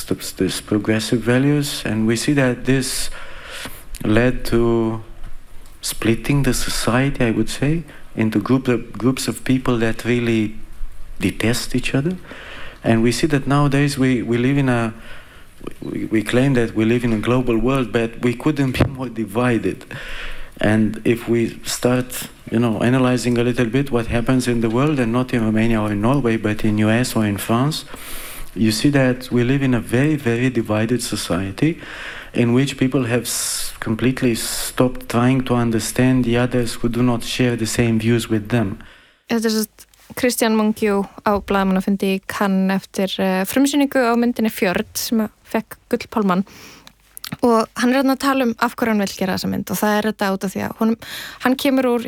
these progressive values, and we see that this led to splitting the society, I would say, into groups of people that really detest each other. And we see that nowadays we live in we claim that we live in a global world, but we couldn't be more divided. And if we start, analyzing a little bit what happens in the world, and not in Romania or in Norway, but in US or in France, you see that we live in a very, very divided society in which people have completely stopped trying to understand the others who do not share the same views with them. Þetta er Kristján Mungiu á blaðamannafundi í Cannes eftir frumsýningu á myndinni Fjörð sem fekk Gullpálmann. Og hann er að tala af hverju hann vill gera þessa mynd, og það er þetta út af því að hann kemur úr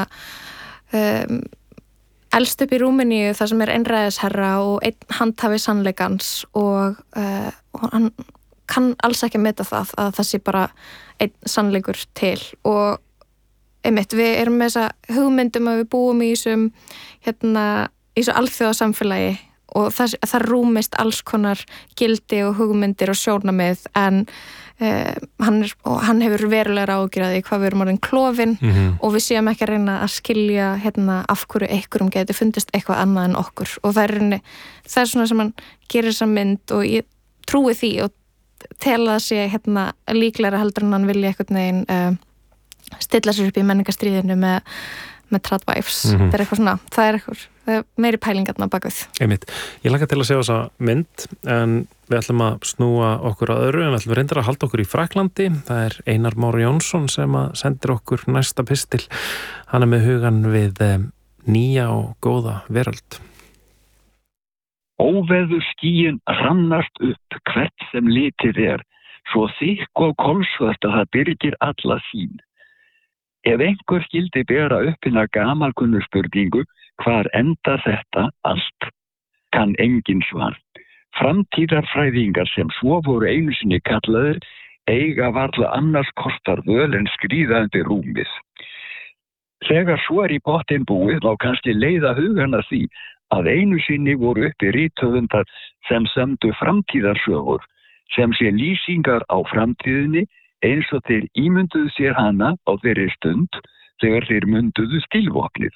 elst upp í Rúmeníu þar sem er einræðisherra og einn handhafi sannleikans, og hann kann alls ekki að meta að það sé bara einn sannleikur til. Og einmitt, við erum með þessa hugmyndum að við búum í þessu alþjóðasamfélagi, og það rúmist alls konar gildi og hugmyndir og sjónarmið, en hann hefur verulega áhyggjur af því hvað við erum orðin klofin, og við séum ekki að reyna að skilja af hverju einhverjum geti fundist eitthvað annað en okkur, og það er svona sem hann gerir þessa mynd, og ég trúi því og tel að það sé líklega heldur en hann vilja einhvern veginn stilla sér upp í menningarstríðinu með tradwives. Það er eitthvað svona, það er meiri pælingarna bakuð. Einmitt. Ég laka til að sjá þessa mynd, en við ætlum að snúa okkur að öðru, en við ætlum reyndar að halda okkur í Frakklandi. Það er Einar Már Jónsson sem sendir okkur næsta pistil. Hann er með hugan við nýja og góða veröld. Óveður skýin rannast upp hvert sem litið svo þykk og kolsvört að það byrgir alla sýn. Ef einhver skildi bera upp hina gamalkunnu spurningu, hvar enda þetta allt, kann enginn svar. Framtíðarfræðingar sem svo voru einu sinni kallaðir eiga varla annars kostar völ en skríða undir rúmið. Þegar svo í pottinn búið, þá kannski leiða hugana því að einu sinni voru uppi rithöfundar sem sömdu framtíðarsögur, sem sé lýsingar á framtíðinni, eins og þeir ímynduðu sér hana á þeirri stund þegar þeir munduðu stílvopnið.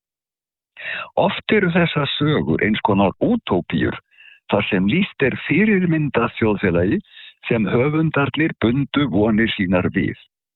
Oft eru þessar sögur eins konar útópíur, þar sem lýst fyrirmynda þjóðfélagi sem höfundarnir bundu vonir sínar við.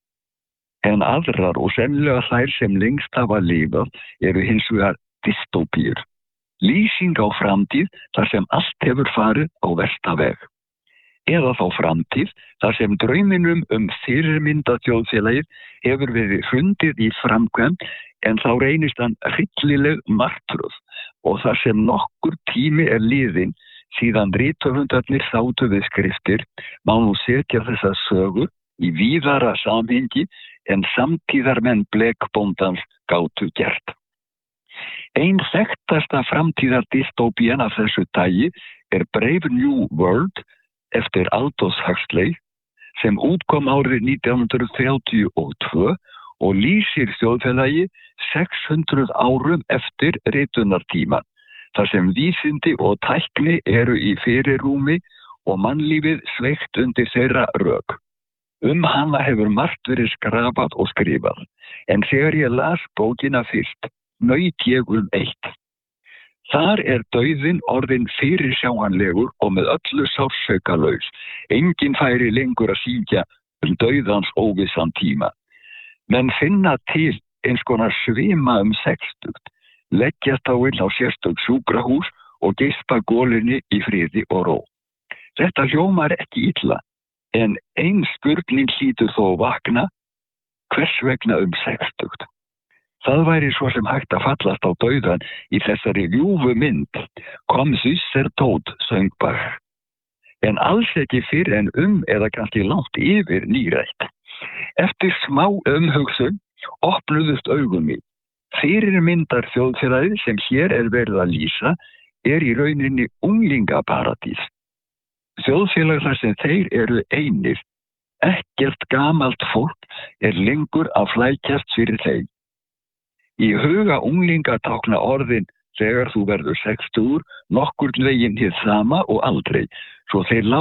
En aðrar og sennilega þær sem lengst hafa lifað eru hins vegar dystópíur, lýsing á framtíð þar sem allt hefur farið á versta veg. Eða þá framtíð þar sem drauminum fyrirmynda þjóðfélagið hefur verið hrundið í framkvæmd, en þá reynist hann hryllileg martröð, og þar sem nokkur tími liðinn síðan rithöfundarnir sátu við skriftir, má nú setja þessa sögur í víðara samhengi en samtíðarmenn blekbóndans gátu gert. Ein þekktasta framtíðardystópían af þessu tagi Brave New World eftir Aldous Huxley, sem útkom árið 1932 og lýsir þjóðfélagi 600 árum eftir ritunartíman, þar sem vísindi og tækni eru í fyrirrúmi og mannlífið sveikt undir þeirra rök. Hana hefur margt verið skrapað og skrifað, en þegar ég las bókina fyrst, naut ég eitt. Þar dauðinn orðinn fyrirsjáanlegur og með öllu sársaukalaus. Enginn færi lengur að sýkja dauðans óvissan tíma. Menn finna til eins konar svima sextugt, leggjast á inn á sérstök sjúkrahús og geispa gólinni í friði og ró. Þetta hljómar ekki illa, en ein spurning hlýtur þó vakna, hvers vegna sextugt? Það væri svo sem hægt að fallast á dauðan í þessari ljúfu mynd, kom Susser tót, söng Bach. En alls ekki fyrr en eða kannski langt yfir nýrætt. Eftir smá umhugsun opnuðust augun mín. Fyrirmyndar þjóðfélagið sem hér verið að lýsa í rauninni unglingaparadís. Þjóðfélag þar sem þeir eru einir. Ekkert gamalt fólk lengur að flækjast fyrir þeim. Í huga unglinga tákna orðin þegar þú verður 60, nokkurn veginn hið sama og aldrei, svo þeir